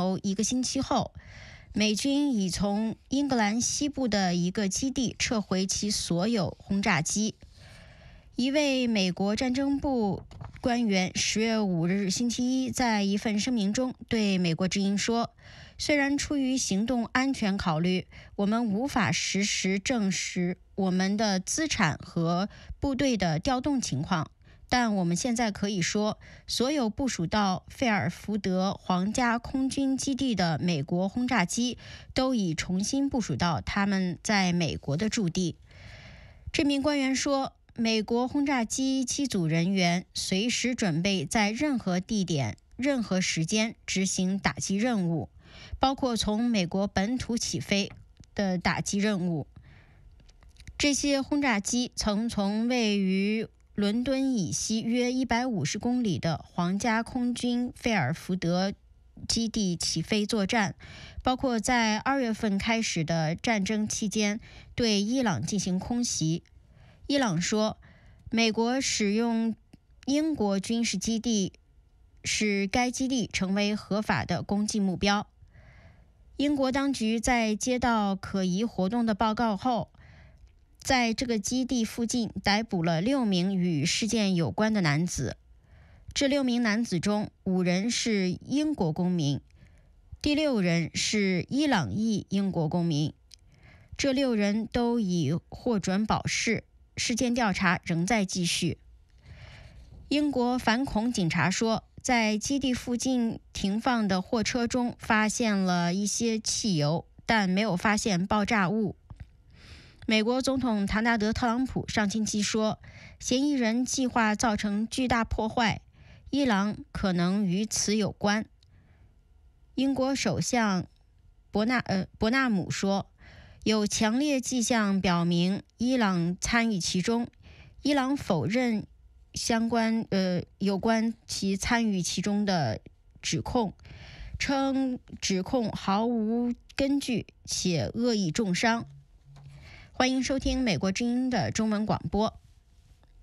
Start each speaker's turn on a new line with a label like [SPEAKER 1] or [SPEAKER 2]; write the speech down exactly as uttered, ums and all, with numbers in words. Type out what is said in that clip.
[SPEAKER 1] 头一个星期后，美军已从英格兰西部的一个基地撤回其所有轰炸机。一位美国战争部官员十月五日星期一在一份声明中对美国之音说，虽然出于行动安全考虑，我们无法实时证实我们的资产和部队的调动情况，但我们现在可以说，所有部署到费尔福德皇家空军基地的美国轰炸机都已重新部署到他们在美国的驻地。这名官员说，美国轰炸机机组人员随时准备在任何地点、任何时间执行打击任务，包括从美国本土起飞的打击任务。这些轰炸机曾从位于伦敦以西约一百五十公里的皇家空军费尔福德基地起飞作战，包括在二月份开始的战争期间对伊朗进行空袭。伊朗说，美国使用英国军事基地使该基地成为合法的攻击目标。英国当局在接到可疑活动的报告后，在这个基地附近逮捕了六名与事件有关的男子。这六名男子中，五人是英国公民，第六人是伊朗裔英国公民。这六人都已获准保释，事件调查仍在继续。英国反恐警察说，在基地附近停放的货车中发现了一些汽油，但没有发现爆炸物。美国总统唐纳德·特朗普上星期说，嫌疑人计划造成巨大破坏，伊朗可能与此有关。英国首相伯纳呃伯纳姆说，有强烈迹象表明伊朗参与其中，伊朗否认相关呃有关其参与其中的指控，称指控毫无根据且恶意重伤。欢迎收听美国之音的中文广播。